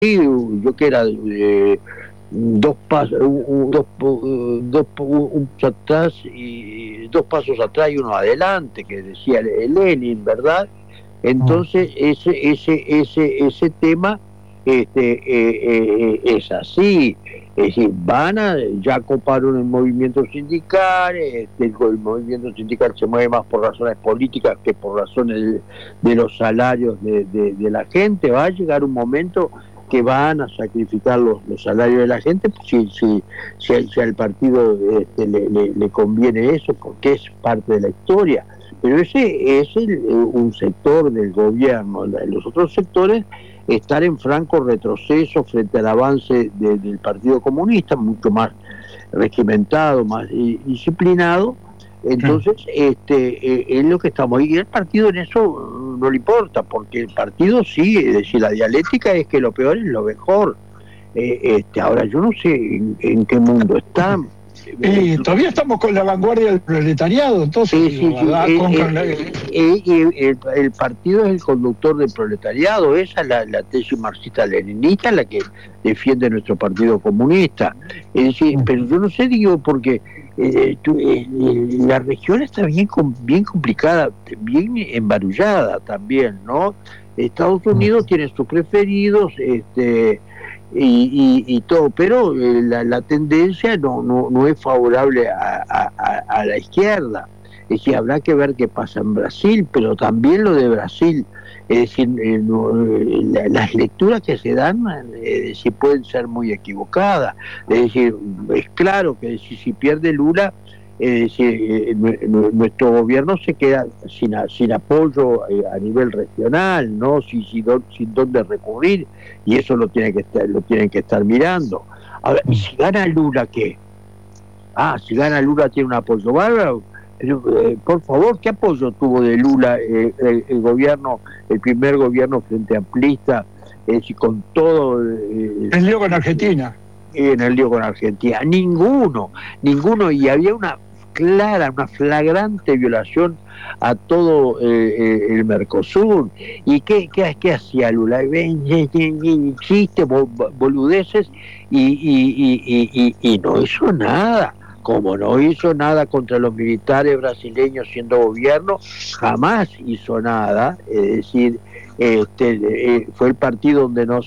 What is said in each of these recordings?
yo que era dos pasos, un paso atrás y dos pasos atrás y uno adelante, que decía Lenin, ¿verdad? Entonces ese tema es así, es decir, ya coparon el movimiento sindical, el movimiento sindical se mueve más por razones políticas que por razones de los salarios de la gente. Va a llegar un momento que van a sacrificar los salarios de la gente, pues, si al partido le conviene eso, porque es parte de la historia. Pero ese es un sector del gobierno. Los otros sectores están en franco retroceso frente al avance del Partido Comunista, mucho más regimentado, más disciplinado. Entonces, es lo que estamos. Y el partido en eso no le importa, porque el partido sí, es decir, la dialéctica es que lo peor es lo mejor. Ahora, yo no sé en qué mundo está. Todavía estamos con la vanguardia del proletariado, entonces. El partido es el conductor del proletariado, esa es la tesis marxista-leninista, la que defiende nuestro Partido Comunista. Es decir, pero yo no sé, digo, porque la región está bien complicada, bien embarullada también, ¿no? Estados Unidos tiene sus preferidos, y todo, pero la tendencia no es favorable a la izquierda. Es decir, habrá que ver qué pasa en Brasil, pero también lo de Brasil, es decir, las lecturas que se dan pueden ser muy equivocadas. Es decir, es claro que si pierde Lula, nuestro gobierno se queda sin apoyo a nivel regional, ¿no? Sin dónde recurrir, y eso lo tienen que estar mirando. Ahora, ¿y si gana Lula qué? Si gana Lula tiene un apoyo bárbaro. Por favor, ¿qué apoyo tuvo de Lula el gobierno, el primer gobierno frente amplista, con todo el lío con Argentina? En el lío con Argentina, ninguno, y había una flagrante violación a todo el Mercosur. ¿Y qué hacía Lula? Chistes, boludeces, y no hizo nada. Como no hizo nada contra los militares brasileños siendo gobierno, jamás hizo nada. Es decir, fue el partido donde no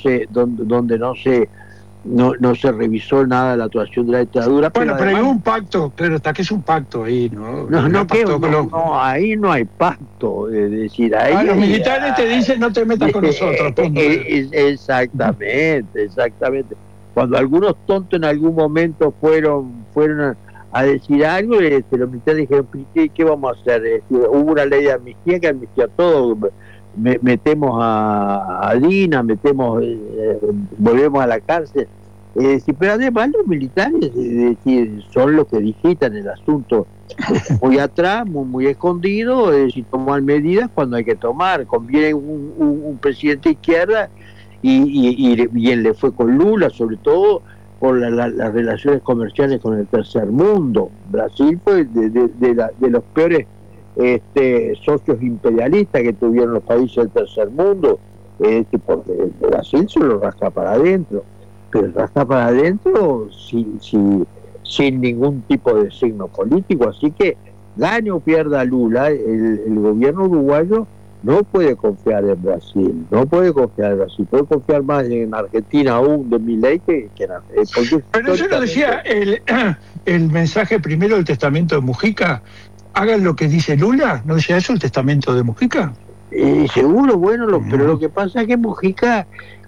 se revisó nada de la actuación de la dictadura. Bueno, pero hay un pacto, claro, hasta que es un pacto ahí, ¿no? No, ahí no hay pacto. Es decir, ahí los militares te dicen no te metas con nosotros. Exactamente. Cuando algunos tontos en algún momento fueron a decir algo, los militares dijeron, ¿qué vamos a hacer? Hubo una ley de amnistía que amnistía todo. Metemos a Dina, volvemos a la cárcel. Pero además los militares son los que digitan el asunto muy atrás, muy escondido, toman medidas cuando hay que tomar. Conviene un presidente de izquierda, y bien le fue con Lula, sobre todo por las relaciones comerciales con el tercer mundo. Brasil fue de los peores socios imperialistas que tuvieron los países del tercer mundo, porque Brasil se lo rasca para adentro, pero rasca para adentro sin ningún tipo de signo político. Así que gane o pierda Lula, el gobierno uruguayo no puede confiar en Brasil, puede confiar más en Argentina aún de Milei que en Argentina. Pero yo no decía el mensaje primero del testamento de Mujica, hagan lo que dice Lula, ¿no decía eso el testamento de Mujica? Seguro, bueno, pero lo que pasa es que Mujica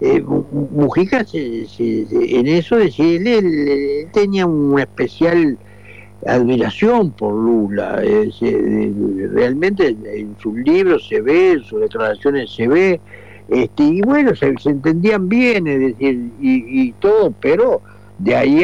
en eso decía, él tenía una especial admiración por Lula. Realmente en sus libros se ve, en sus declaraciones se ve, y bueno, se entendían bien, es decir, y todo, pero de ahí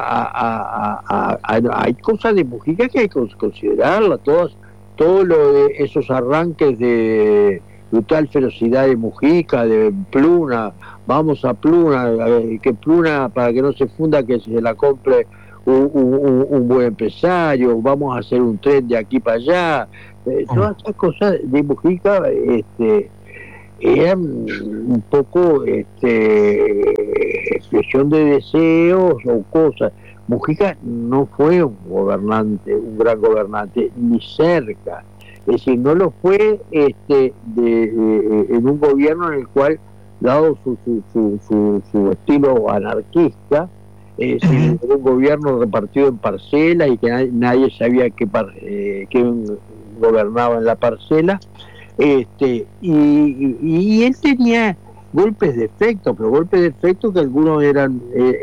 hay cosas de Mujica que hay que considerarlas, todo lo de esos arranques de brutal ferocidad de Mujica, de Pluna, vamos a Pluna, que Pluna, para que no se funda, que se la compre un buen empresario, vamos a hacer un tren de aquí para allá, todas esas cosas de Mujica eran un poco expresión de deseos o cosas. Mujica no fue un gran gobernante, ni cerca. Es decir, no lo fue en un gobierno en el cual, dado su estilo anarquista, un gobierno repartido en parcelas y que nadie sabía quién gobernaba en la parcela, y él tenía golpes de efecto, pero golpes de efecto que algunos eran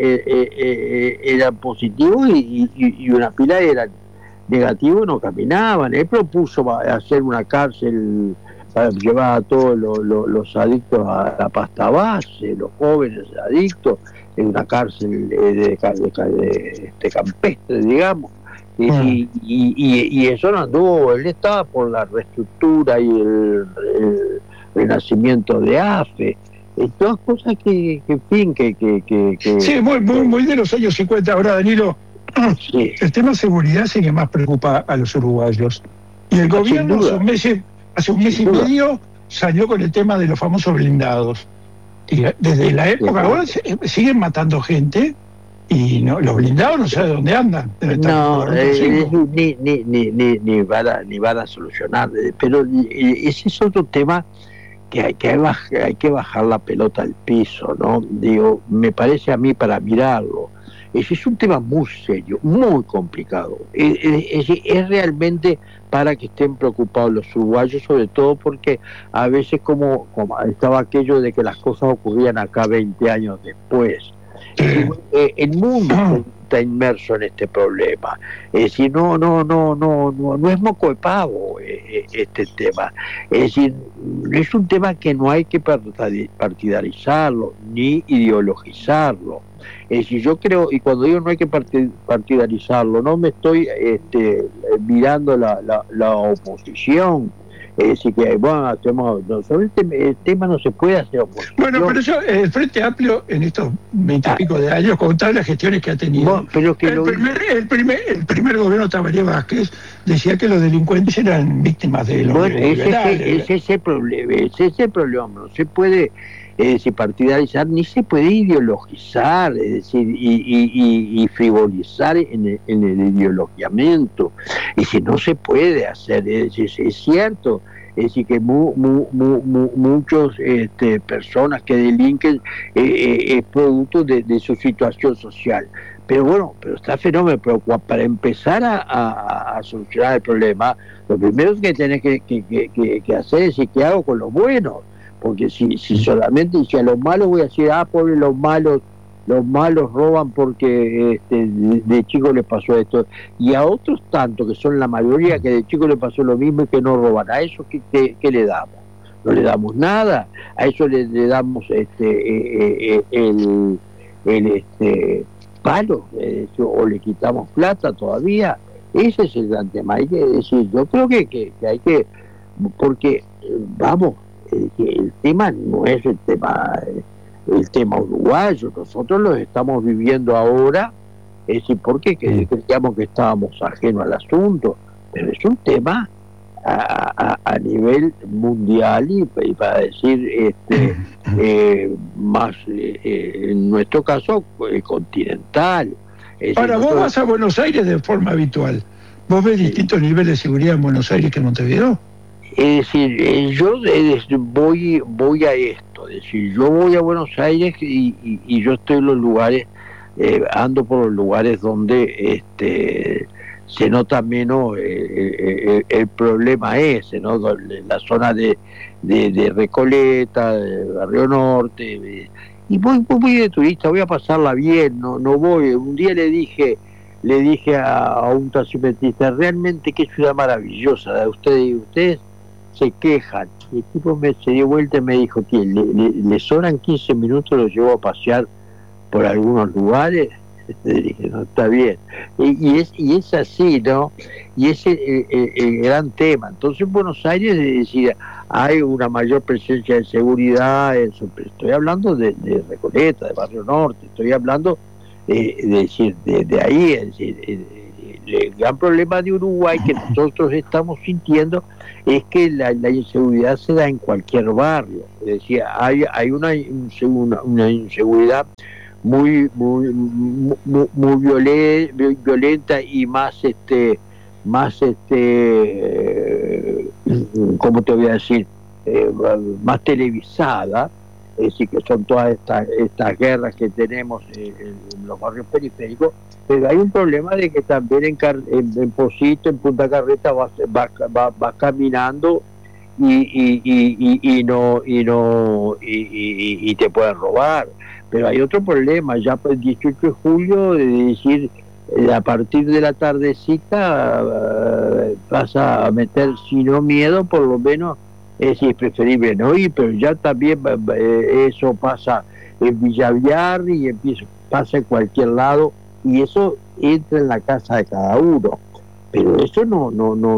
positivos y una pila eran negativos y no caminaban. Él propuso hacer una cárcel para llevar a todos los adictos a la pasta base, los jóvenes adictos, en una cárcel campestre, digamos. Y eso no anduvo. Él estaba por la reestructura y el renacimiento de AFE, todas cosas que sí, muy de los años 50. Ahora, Danilo, sí, el tema seguridad sí que más preocupa a los uruguayos, y el gobierno hace un mes y medio salió con el tema de los famosos blindados, y desde la época ahora siguen matando gente. Y no, los blindados no sé dónde andan. No, ni van a solucionar. Pero ese es otro tema que hay que bajar la pelota al piso, ¿no? Digo, me parece a mí para mirarlo. Ese es un tema muy serio, muy complicado. Es realmente para que estén preocupados los uruguayos, sobre todo porque a veces como estaba aquello de que las cosas ocurrían acá 20 años después. El mundo está inmerso en este problema. Es decir, no es moco de pavo este tema. Es decir, es un tema que no hay que partidarizarlo ni ideologizarlo. Es decir, yo creo, y cuando digo no hay que partidarizarlo, no me estoy mirando la oposición. Es decir, que bueno, sobre el tema no se puede hacer oposición. Bueno, pero yo, el Frente Amplio, en estos 20 y pico de años, con todas las gestiones que ha tenido, bueno, pero que el primer gobierno Tabaré Vázquez decía que los delincuentes eran víctimas de los es ese problema, no se puede partidarizar, ni se puede ideologizar, es decir, y frivolizar en el ideologiamiento. Es decir, no se puede hacer, es cierto. Es decir, que muchas personas que delinquen es producto de su situación social. Pero bueno, está fenómeno. Pero para empezar a solucionar el problema, lo primero que tenés que hacer es decir, ¿qué hago con los buenos? Porque si solamente a los malos voy a decir, pobre los malos roban porque de chico les pasó esto, y a otros tanto que son la mayoría que de chico les pasó lo mismo y que no roban, a eso ¿qué le damos? No le damos nada. A eso le damos el palo, o le quitamos plata todavía. Ese es el gran tema. Hay que decir, yo creo que hay que, porque vamos, el tema no es el tema uruguayo, nosotros lo estamos viviendo ahora, es decir, porque creíamos que estábamos ajenos al asunto, pero es un tema a nivel mundial y para decir más en nuestro caso continental. Ahora, vos vas a Buenos Aires de forma habitual, ¿vos ves distintos niveles de seguridad en Buenos Aires que en Montevideo? Es decir, yo voy a esto, es decir, yo voy a Buenos Aires y yo estoy en los lugares, ando por los lugares donde se nota menos el problema ese, ¿no? La zona de Recoleta, de Barrio Norte, y voy de turista, voy a pasarla bien, no voy. Un día le dije a un taximetrista, realmente qué ciudad maravillosa, ustedes se quejan. Y el tipo se dio vuelta y me dijo, que le sobran 15 minutos, lo llevo a pasear por algunos lugares. Le dije, no, está bien. Y es así, ¿no? Y ese es el gran tema. Entonces en Buenos Aires, es decir, hay una mayor presencia de seguridad, estoy hablando de Recoleta, de Barrio Norte, estoy hablando de ahí, es decir, el gran problema de Uruguay que nosotros estamos sintiendo es que la inseguridad se da en cualquier barrio. Es decir, hay una inseguridad muy violenta y más ¿cómo te voy a decir? Más televisada. Es decir, que son todas estas guerras que tenemos en los barrios periféricos, pero hay un problema de que también en Pocito, en Punta Carreta, vas caminando y te pueden robar. Pero hay otro problema, ya por el 18 de julio, de decir, a partir de la tardecita vas a meter, si no miedo, por lo menos. Es decir, es preferible no ir, pero ya también eso pasa en Villaviar y pasa en cualquier lado, y eso entra en la casa de cada uno. Pero eso no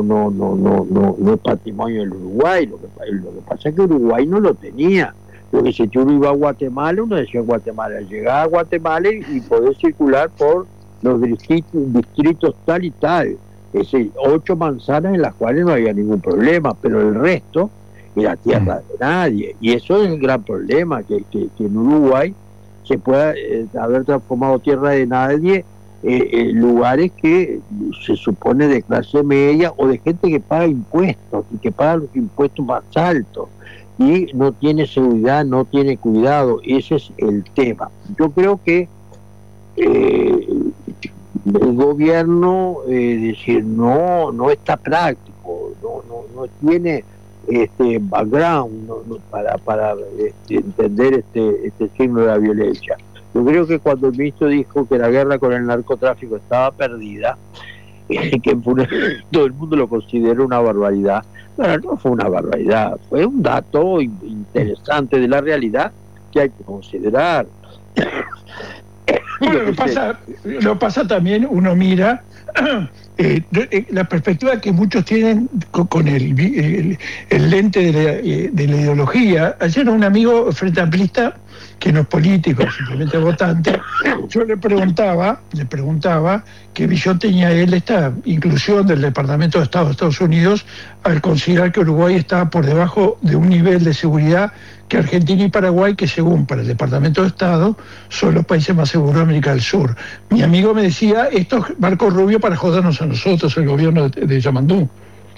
es patrimonio del Uruguay. Lo que pasa es que Uruguay no lo tenía. Lo que si uno iba a Guatemala, uno decía Guatemala, llegaba a Guatemala y podés circular por los distritos tal y tal. Es decir, 8 manzanas en las cuales no había ningún problema, pero el resto era tierra de nadie, y eso es el gran problema, que en Uruguay se pueda haber transformado tierra de nadie en lugares que se supone de clase media o de gente que paga impuestos y que paga los impuestos más altos y no tiene seguridad, no tiene cuidado. Ese es el tema. Yo creo que el gobierno decir no está práctico, no tiene background para entender este signo de la violencia. Yo creo que cuando el ministro dijo que la guerra con el narcotráfico estaba perdida, que todo el mundo lo consideró una barbaridad. Bueno, no fue una barbaridad, fue un dato interesante de la realidad que hay que considerar. Bueno, lo pasa también, uno mira la perspectiva que muchos tienen con el lente de la ideología. Ayer un amigo frente amplista, que no es político, simplemente votante, yo le preguntaba qué visión tenía él de esta inclusión del Departamento de Estado de Estados Unidos al considerar que Uruguay estaba por debajo de un nivel de seguridad que Argentina y Paraguay, que según para el Departamento de Estado son los países más seguros de América del Sur. Mi amigo me decía, esto es Marco Rubio para jodernos a nosotros, el gobierno de Yamandú.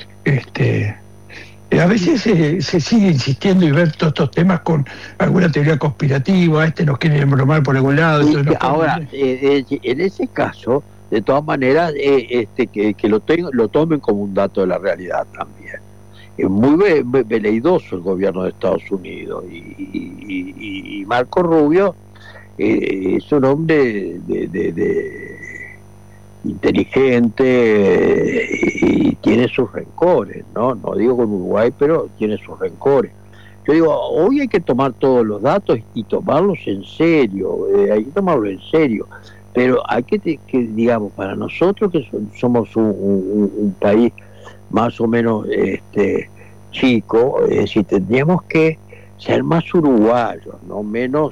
A veces se sigue insistiendo y ver todos estos temas con alguna teoría conspirativa, nos quiere embromar por algún lado. Ahora, en ese caso, de todas maneras, que lo tomen como un dato de la realidad también. Es muy veleidoso el gobierno de Estados Unidos y Marco Rubio es un hombre de inteligente y tiene sus rencores, no digo con Uruguay, pero tiene sus rencores. Yo digo, hoy hay que tomar todos los datos y tomarlos en serio, pero hay que digamos, para nosotros que somos un país más o menos chico, si tendríamos que ser más uruguayos, no menos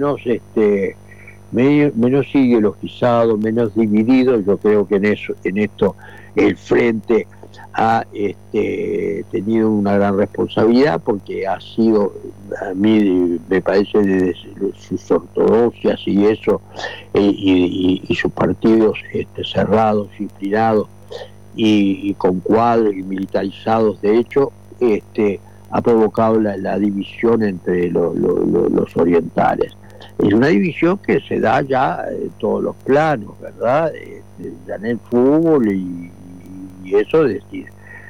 ideologizado, menos dividido. Yo creo que en esto el Frente ha tenido una gran responsabilidad, porque ha sido, a mí me parece, desde sus ortodoxias y eso, y sus partidos cerrados, disciplinados y con cuadros y militarizados, de hecho, ha provocado la división entre los orientales. Es una división que se da ya en todos los planos, ¿verdad? Ya en el fútbol y eso, es decir,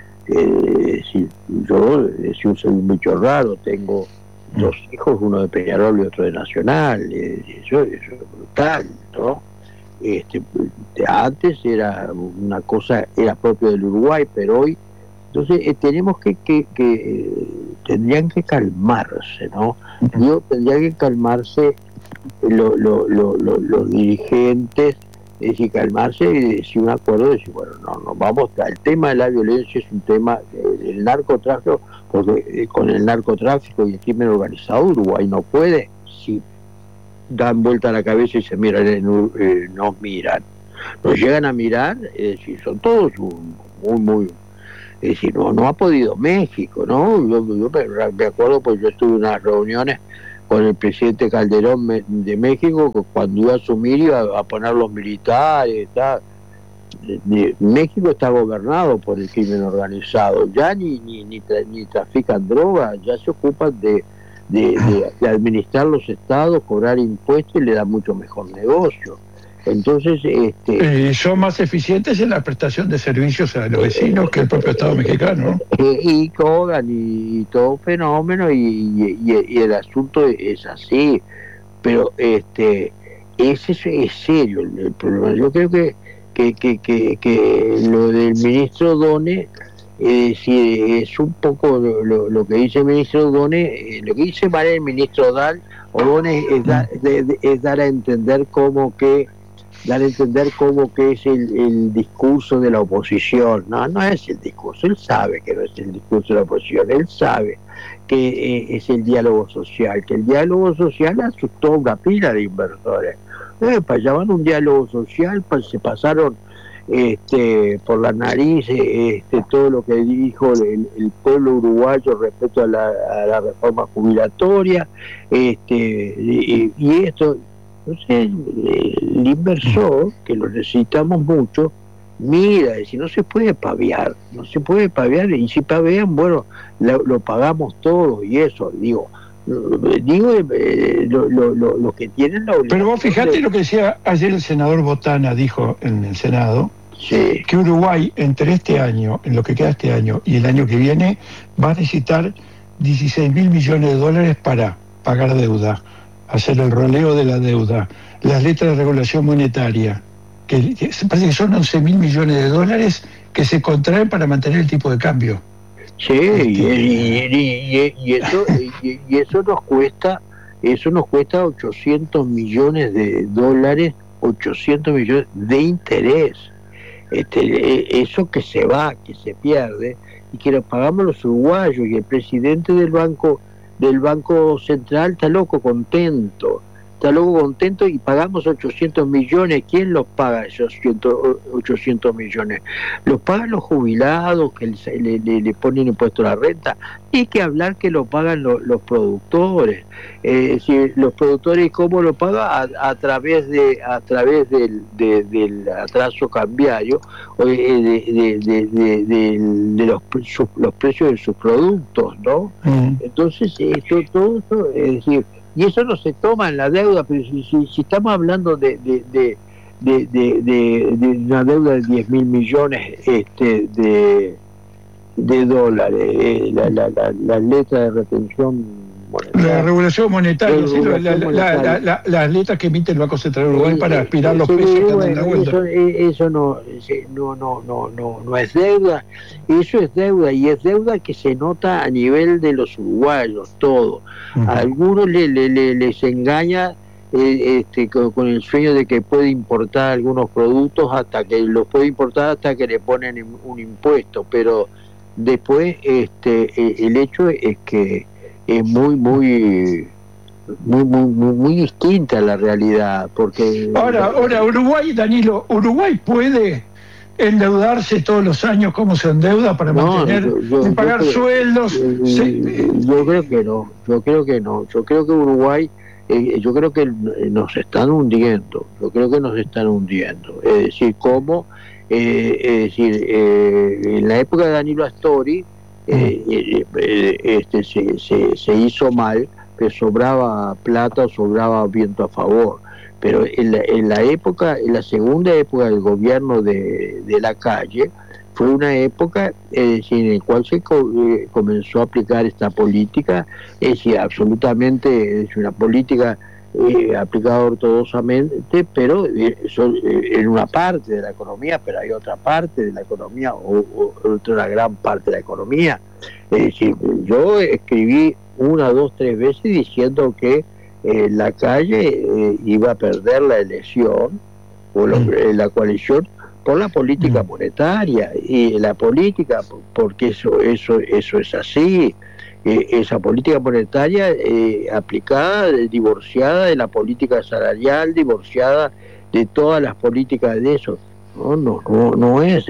yo soy un bicho raro, tengo 2 hijos, uno de Peñarol y otro de Nacional, eso es brutal, ¿no? Antes era una cosa, era propio del Uruguay, pero hoy, entonces tenemos que tendrían que calmarse, ¿no? Tendrían que calmarse los dirigentes, es decir, calmarse y decir un acuerdo, decir, bueno, no vamos, el tema de la violencia es un tema del narcotráfico, porque con el narcotráfico y el crimen organizado Uruguay no puede, si dan vuelta a la cabeza y se miran, nos miran. nos llegan a mirar, es decir, son todos muy, es decir, no ha podido México, ¿no? Yo me acuerdo, pues yo estuve en unas reuniones con el presidente Calderón de México, que cuando iba a asumir iba a poner los militares, tal. México está gobernado por el crimen organizado, ya ni trafican drogas, ya se ocupan de administrar los estados, cobrar impuestos y le da mucho mejor negocio. Entonces son más eficientes en la prestación de servicios a los vecinos que el propio Estado mexicano, ¿no? Y cobran y todo fenómeno y el asunto es así, pero ese es serio el problema. Yo creo que lo del ministro Donne, si es un poco lo que dice el ministro Donne, lo que dice mal el ministro Donne es dar a entender como que es el discurso de la oposición. No es el discurso, él sabe que no es el discurso de la oposición, él sabe que es el diálogo social, que el diálogo social asustó a una pila de inversores. Llamaban un diálogo social, se pasaron por la nariz todo lo que dijo el pueblo uruguayo respecto a la reforma jubilatoria, y esto. Entonces el inversor, que lo necesitamos mucho, mira, si no se puede paviar, y si pavean, bueno, lo pagamos todos, y eso, digo los que tienen la obligación. Pero vos fijate lo que decía ayer el senador Botana, dijo en el Senado, sí, que Uruguay entre este año, en lo que queda este año y el año que viene, va a necesitar 16.000 millones de dólares para pagar deuda, hacer el roleo de la deuda, las letras de regulación monetaria, que parece que son 11.000 millones de dólares que se contraen para mantener el tipo de cambio. Sí, y eso nos cuesta 800 millones de dólares, 800 millones de interés. Eso que se va, que se pierde, y que lo pagamos los uruguayos, y el presidente del Banco Central está loco contento, y pagamos 800 millones. ¿Quién los paga esos 800 millones? Los pagan los jubilados que le ponen impuesto a la renta, y que hablar que lo pagan los productores. Los productores, ¿cómo lo pagan? A través del atraso cambiario, de los precios de sus productos, ¿no? Entonces todo eso, es decir, y eso no se toma en la deuda, pero si estamos hablando de una deuda de 10.000 millones de dólares, la letra de retención monetaria. La regulación monetaria, las letras que emite el Banco Central de Uruguay para aspirar los pesos que andan en la vuelta. Eso no es deuda, eso es deuda, y es deuda que se nota a nivel de los uruguayos, todo. A algunos les engaña con el sueño de que puede importar algunos productos, hasta que los puede importar hasta que le ponen un impuesto, pero después el hecho es que es muy distinta la realidad, porque ahora Uruguay, Danilo, Uruguay puede endeudarse todos los años como se endeuda para mantener y pagar sueldos. Yo creo que no, yo creo que Uruguay, yo creo que nos están hundiendo, es decir, como en la época de Danilo Astori se hizo mal, que sobraba plata o sobraba viento a favor, pero en la segunda época del gobierno de Lacalle fue una época en la cual se comenzó a aplicar esta política, es decir, absolutamente una política aplicada ortodoxamente, pero en una parte de la economía, pero hay otra parte de la economía, o otra gran parte de la economía. Es decir, yo escribí 1, 2, 3 veces diciendo que Lacalle iba a perder la elección, o la coalición, por la política monetaria, y la política, porque eso es así. Esa política monetaria aplicada, divorciada de la política salarial, divorciada de todas las políticas de eso. No es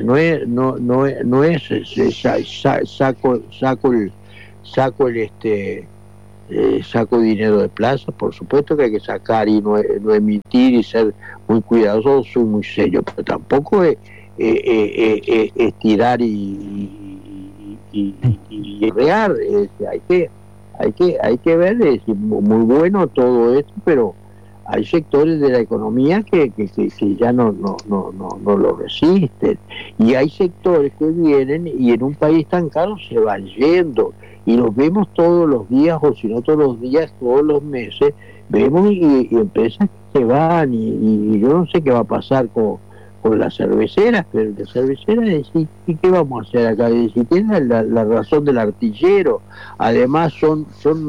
saco dinero de plaza. Por supuesto que hay que sacar y no emitir y ser muy cuidadoso, soy muy serio, pero tampoco es tirar y regar. Hay que ver, es muy bueno todo esto, pero hay sectores de la economía que ya no lo resisten, y hay sectores que vienen y en un país tan caro se van yendo, y los vemos todos los días, o si no todos los días, todos los meses vemos y empresas que se van, y yo no sé qué va a pasar con las cerveceras, pero las cerveceras decir, ¿qué vamos a hacer acá? Si tienen la razón del artillero, además son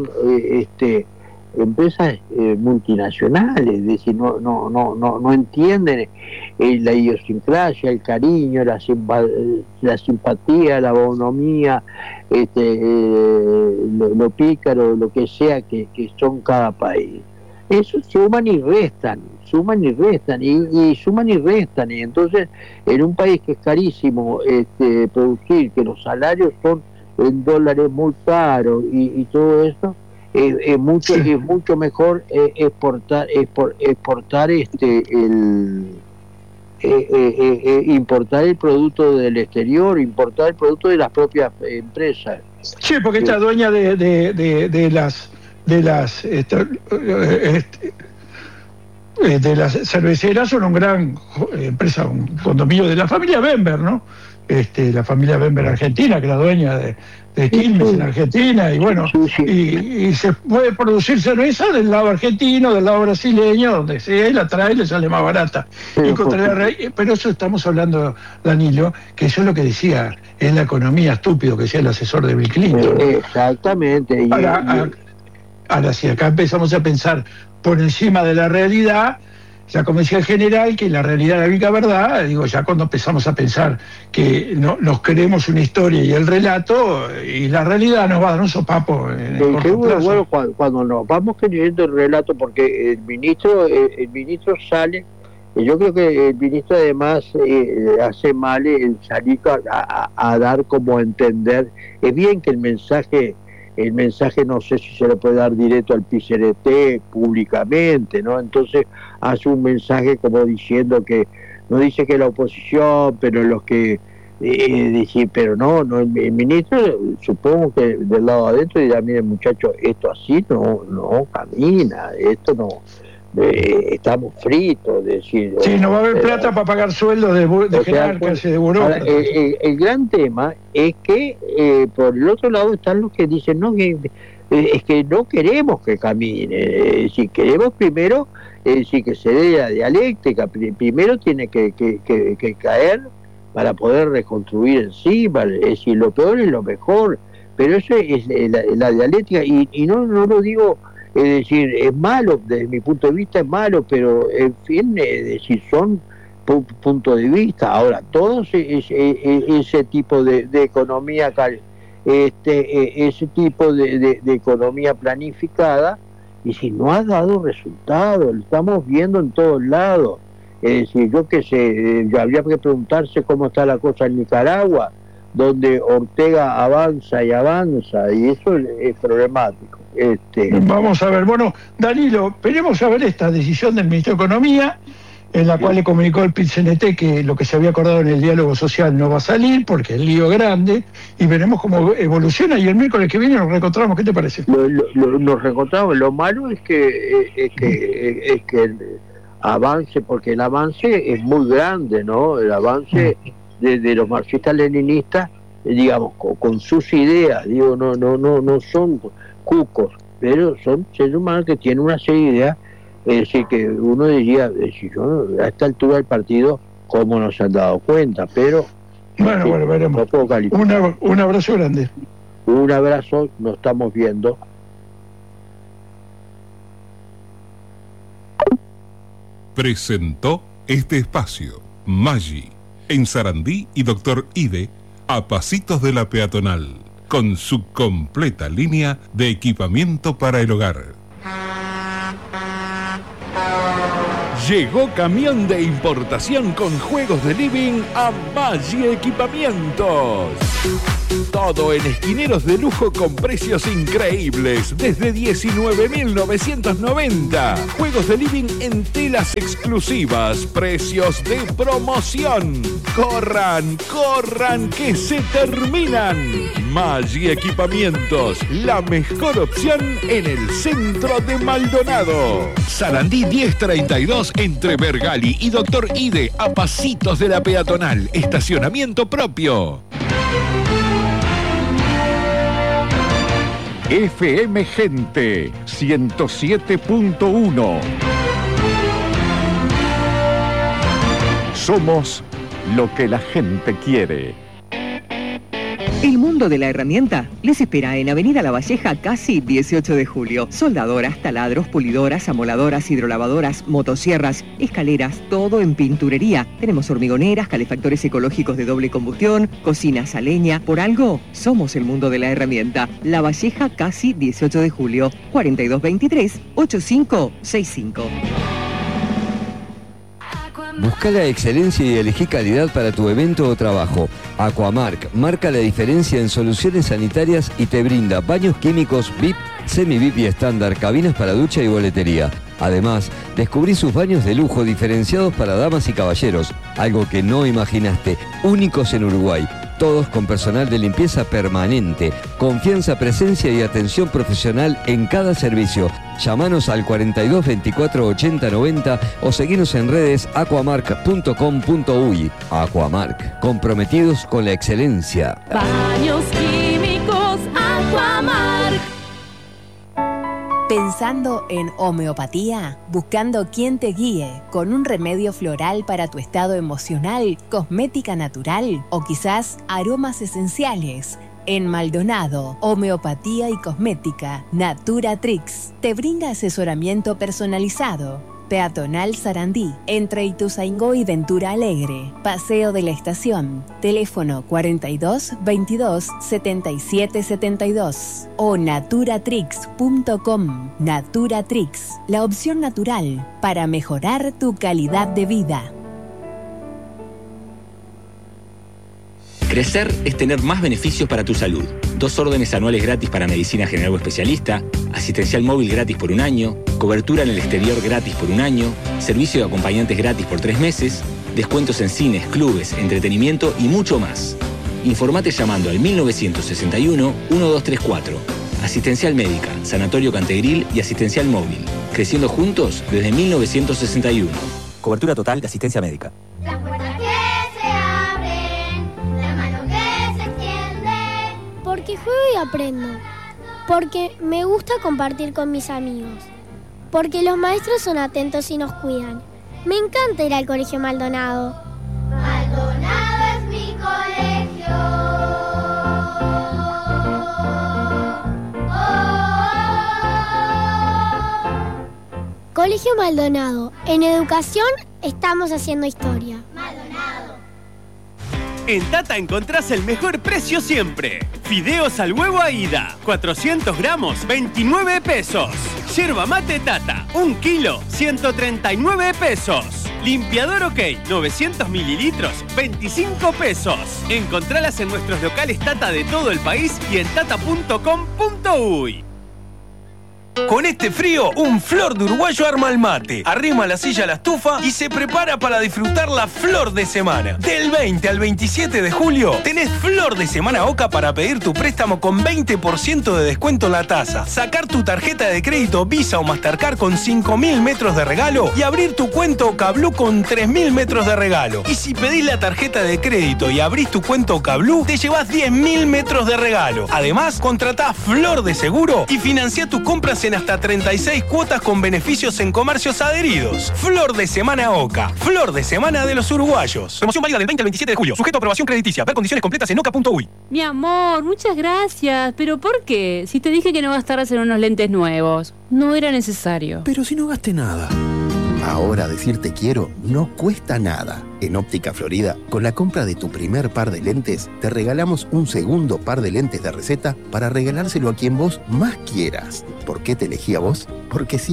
empresas multinacionales, es decir, no entienden la idiosincrasia, el cariño, la simpatía, la bonomía, lo pícaro, lo que sea que son cada país. Eso suman y restan, y suman y restan, y entonces en un país que es carísimo producir, que los salarios son en dólares muy caros y todo eso, es mucho mejor importar el producto del exterior, importar el producto de las propias empresas. Sí, porque esta dueña de las cerveceras son un gran empresa, un condominio de la familia Bember, ¿no? La familia Bember argentina, que es la dueña de Quilmes en Argentina, y bueno, y se puede producir cerveza del lado argentino, del lado brasileño, donde sea, y la trae y le sale más barata. Pero eso estamos hablando, Danilo, que eso es lo que decía, es la economía estúpido, que decía el asesor de Bill Clinton, ¿no? Exactamente. Ahora, si acá empezamos a pensar por encima de la realidad, ya como decía el general, que la realidad es la única verdad, digo, ya cuando empezamos a pensar que nos queremos una historia y el relato, y la realidad nos va a dar un sopapo en el corto plazo. Bueno, cuando nos vamos creyendo el relato, porque el ministro sale, yo creo que el ministro además hace mal en salir a dar como a entender. Es bien que el mensaje no sé si se le puede dar directo al PCRT públicamente, ¿no? Entonces hace un mensaje como diciendo que, no dice que la oposición, pero los que decir, pero no, el ministro, supongo que del lado adentro dirá, miren muchachos, esto así no camina, esto no, estamos fritos, es decir... Sí, no va a haber plata para pagar sueldos de jerarcas y de burócratas. El gran tema es que por el otro lado están los que dicen, no, es que no queremos que camine, si queremos primero, si que se dé la dialéctica, primero tiene que caer para poder reconstruir encima, es decir, lo peor es lo mejor, pero eso es la dialéctica, y no lo digo... Es decir, es malo, desde mi punto de vista es malo, pero en fin, es decir, son puntos de vista. Ahora, todos ese tipo de economía, ese tipo de economía planificada, y si no ha dado resultado, lo estamos viendo en todos lados. Es decir, yo qué sé, habría que preguntarse cómo está la cosa en Nicaragua, donde Ortega avanza, y eso es problemático. Vamos a ver, bueno, Danilo, veremos a ver esta decisión del Ministerio de Economía, en la cual le comunicó el PIT-CNT que lo que se había acordado en el diálogo social no va a salir, porque el lío es grande, y veremos cómo evoluciona, y el miércoles que viene nos reencontramos. ¿Qué te parece? Nos reencontramos. Lo malo es que el avance, porque el avance es muy grande, ¿no? El avance de los marxistas-leninistas, digamos, con sus ideas, digo, no son cucos, pero son seres humanos que tienen una serie de ideas, es decir, que uno diría, a esta altura del partido, ¿cómo no se han dado cuenta? Pero bueno, veremos. Un abrazo grande. Un abrazo, nos estamos viendo. Presentó este espacio Maggi, en Sarandí y Doctor Ide, a pasitos de la peatonal, con su completa línea de equipamiento para el hogar. Llegó camión de importación con juegos de living a Maggi Equipamientos. Todo en esquineros de lujo con precios increíbles, desde 19.990. Juegos de living en telas exclusivas, precios de promoción. ¡Corran, corran, que se terminan! Maggi Equipamientos, la mejor opción en el centro de Maldonado. Sarandí 1032 entre Bergali y Doctor Ide, a pasitos de la peatonal. Estacionamiento propio. FM Gente 107.1. Somos lo que la gente quiere. El mundo de la herramienta les espera en Avenida La Valleja, casi 18 de julio. Soldadoras, taladros, pulidoras, amoladoras, hidrolavadoras, motosierras, escaleras, todo en pinturería. Tenemos hormigoneras, calefactores ecológicos de doble combustión, cocinas a leña. Por algo, somos el mundo de la herramienta. La Valleja, casi 18 de julio. 4223-8565. Busca la excelencia y elegí calidad para tu evento o trabajo. Aquamark marca la diferencia en soluciones sanitarias y te brinda baños químicos VIP, semi-VIP y estándar, cabinas para ducha y boletería. Además, descubrí sus baños de lujo diferenciados para damas y caballeros, algo que no imaginaste, únicos en Uruguay. Todos con personal de limpieza permanente, confianza, presencia y atención profesional en cada servicio. Llámanos al 42 24 80 90 o seguinos en redes aquamark.com.uy. Aquamark, comprometidos con la excelencia. Baños químicos Aquamark. ¿Pensando en homeopatía? ¿Buscando quien te guíe con un remedio floral para tu estado emocional, cosmética natural o quizás aromas esenciales? En Maldonado, Homeopatía y Cosmética Natura Trix te brinda asesoramiento personalizado. Peatonal Sarandí, entre Ituzaingó y Ventura Alegre. Paseo de la Estación. Teléfono 42 22 77 72 o naturatrix.com. Naturatrix, la opción natural para mejorar tu calidad de vida. Crecer es tener más beneficios para tu salud. 2 órdenes anuales gratis para medicina general o especialista, asistencial móvil gratis por 1 año, cobertura en el exterior gratis por 1 año, servicio de acompañantes gratis por 3 meses, descuentos en cines, clubes, entretenimiento y mucho más. Informate llamando al 1961-1234. Asistencial médica, sanatorio Cantegril y asistencial móvil. Creciendo juntos desde 1961. Cobertura total de asistencia médica. Las puertas que se abren, la mano que se extiende. Porque juego y aprendo. Porque me gusta compartir con mis amigos. Porque los maestros son atentos y nos cuidan. Me encanta ir al Colegio Maldonado. Maldonado es mi colegio. Colegio Maldonado. En educación estamos haciendo historia. Maldonado. En Tata encontrás el mejor precio siempre. Fideos al huevo Aida, 400 gramos, 29 pesos. Yerba mate Tata, 1 kilo, 139 pesos. Limpiador OK, 900 mililitros, 25 pesos. Encontralas en nuestros locales Tata de todo el país y en tata.com.uy. Con este frío, un flor de uruguayo arma el mate, arrima la silla a la estufa y se prepara para disfrutar la flor de semana. Del 20 al 27 de julio, tenés Flor de Semana Oca para pedir tu préstamo con 20% de descuento en la tasa, sacar tu tarjeta de crédito Visa o Mastercard con 5.000 metros de regalo y abrir tu cuenta Oca Blue con 3.000 metros de regalo. Y si pedís la tarjeta de crédito y abrís tu cuenta Oca Blue, te llevás 10.000 metros de regalo. Además, contratás Flor de Seguro y financiá tus compras en hasta 36 cuotas con beneficios en comercios adheridos. Flor de Semana Oca. Flor de Semana de los uruguayos. Promoción válida del 20 al 27 de julio. Sujeto a aprobación crediticia. Ver condiciones completas en oca.uy. Mi amor, muchas gracias. ¿Pero por qué? Si te dije que no gastaras en unos lentes nuevos. No era necesario. Pero si no gasté nada. Ahora decir te quiero no cuesta nada. En Óptica Florida, con la compra de tu primer par de lentes, te regalamos un segundo par de lentes de receta para regalárselo a quien vos más quieras. ¿Por qué te elegí a vos? Porque sí.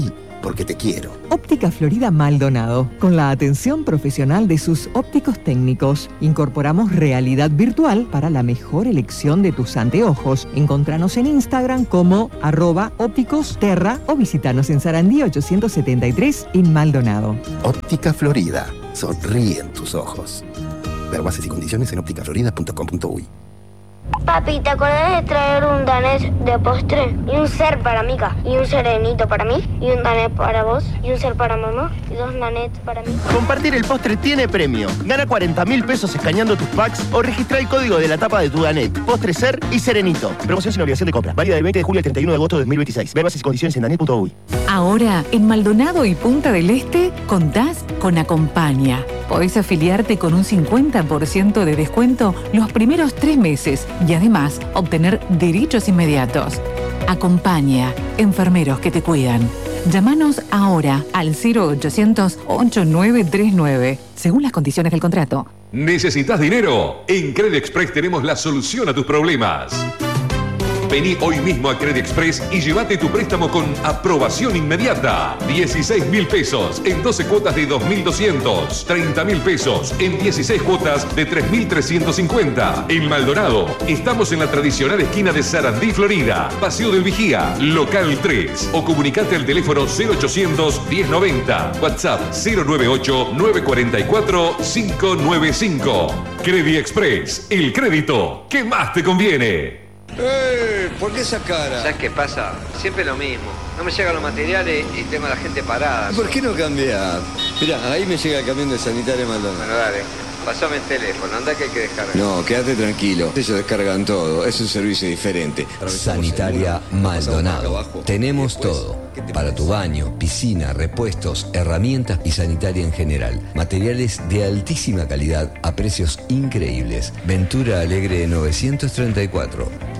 porque te quiero. Óptica Florida Maldonado. Con la atención profesional de sus ópticos técnicos, incorporamos realidad virtual para la mejor elección de tus anteojos. Encontranos en Instagram como @ópticosterra o visitanos en Sarandí 873 en Maldonado. Óptica Florida. Sonríe en tus ojos. Ver bases y condiciones en ópticaflorida.com.uy. Papi, ¿te acordás de traer un danés de postre? Y un ser para Mica, y un serenito para mí, y un danés para vos, y un ser para mamá, y 2 danets para mí. Compartir el postre tiene premio. Gana 40.000 pesos escaneando tus packs o registra el código de la tapa de tu danet, postre, ser y serenito. Promoción sin obligación de compra. Válida del 20 de julio al 31 de agosto de 2026. Ver bases y condiciones en danet.uy. Ahora, en Maldonado y Punta del Este, contás con Acompaña. Podés afiliarte con un 50% de descuento los primeros 3 meses y además obtener derechos inmediatos. Acompaña, enfermeros que te cuidan. Llámanos ahora al 0800-8939, según las condiciones del contrato. ¿Necesitas dinero? En Credit Express tenemos la solución a tus problemas. Vení hoy mismo a Credit Express y llévate tu préstamo con aprobación inmediata. 16.000 pesos en 12 cuotas de 2.200. 30.000 pesos en 16 cuotas de 3.350. En Maldonado, estamos en la tradicional esquina de Sarandí, Florida. Paseo del Vigía, local 3. O comunicate al teléfono 0800 1090. WhatsApp 098-944-595. Credit Express, el crédito que más te conviene. ¿Por qué esa cara? ¿Sabes qué pasa? Siempre lo mismo. No me llegan los materiales y tengo a la gente parada. ¿Por qué no cambiar? Mirá, ahí me llega el camión de Sanitaria Maldonado. Bueno, dale. Pasame el teléfono, anda que hay que descargar. No, quédate tranquilo. Ellos descargan todo. Es un servicio diferente. Sanitaria Maldonado. Tenemos todo. Para tu baño, piscina, repuestos, herramientas y sanitaria en general. Materiales de altísima calidad a precios increíbles. Ventura Alegre 934.